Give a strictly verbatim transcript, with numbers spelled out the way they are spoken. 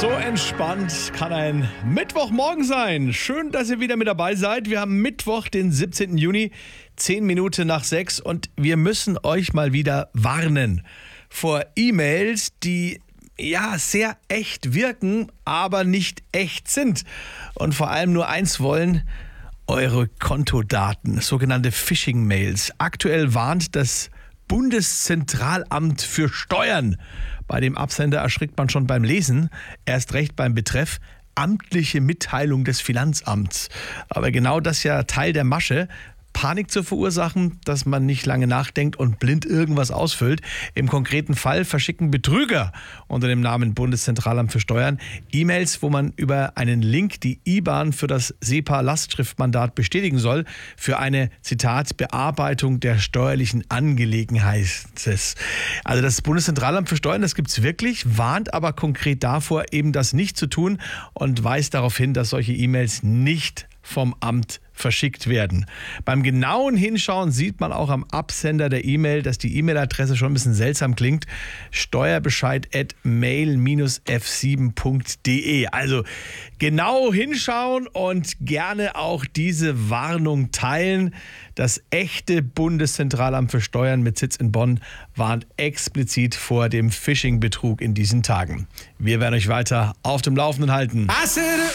So entspannt kann ein Mittwochmorgen sein. Schön, dass ihr wieder mit dabei seid. Wir haben Mittwoch, den siebzehnten Juni, zehn Minuten nach sechs und wir müssen euch mal wieder warnen vor E-Mails, die ja sehr echt wirken, aber nicht echt sind. Und vor allem nur eins wollen: eure Kontodaten, sogenannte Phishing-Mails. Aktuell warnt das Bundeszentralamt für Steuern. Bei dem Absender erschrickt man schon beim Lesen, erst recht beim Betreff amtliche Mitteilung des Finanzamts. Aber genau das ist ja Teil der Masche. Panik zu verursachen, dass man nicht lange nachdenkt und blind irgendwas ausfüllt. Im konkreten Fall verschicken Betrüger unter dem Namen Bundeszentralamt für Steuern E-Mails, wo man über einen Link die I B A N für das SEPA-Lastschriftmandat bestätigen soll, für eine, Zitat, Bearbeitung der steuerlichen Angelegenheiten. Also das Bundeszentralamt für Steuern, das gibt es wirklich, warnt aber konkret davor, eben das nicht zu tun und weist darauf hin, dass solche E-Mails nicht vom Amt verschickt werden. Beim genauen Hinschauen sieht man auch am Absender der E-Mail, dass die E-Mail-Adresse schon ein bisschen seltsam klingt. Steuerbescheid at mail f sieben punkt de. Also genau hinschauen und gerne auch diese Warnung teilen. Das echte Bundeszentralamt für Steuern mit Sitz in Bonn warnt explizit vor dem Phishing-Betrug in diesen Tagen. Wir werden euch weiter auf dem Laufenden halten.